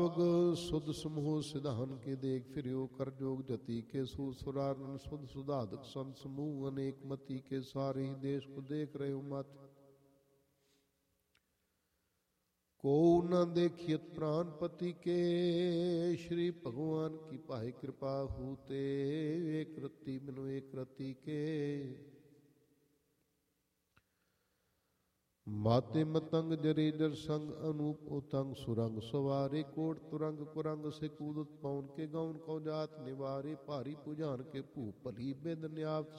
पावग सुध समूह सिधान के देख फिरियो कर जोग जति के सुरारन सुध सुधाधक संत समूह अनेक मति के सारे ही देश को देख रहे हो मत। को न देखियत प्राणपति के श्री भगवान की पाहि कृपा हूते एक रत्ती बिनु एक रत्ती के। माते मतंग जरे जर संग अनूप उतंग सुरंग सवारे कोट तुरंग कुरंग से कूदत पौन के गौन को जात निवारे भारी पुजान के भूप भली बेद न्यावत